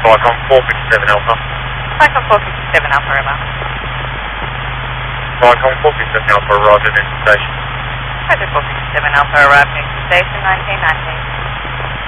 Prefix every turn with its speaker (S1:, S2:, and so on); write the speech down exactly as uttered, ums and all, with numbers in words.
S1: Icon four fifty-seven Alpha.
S2: Icon four fifty-seven Alpha, over.
S1: Icon four fifty-seven Alpha arrived at Newton Station.
S2: Icon four fifty-seven Alpha arrived at Newton Station, nineteen nineteen.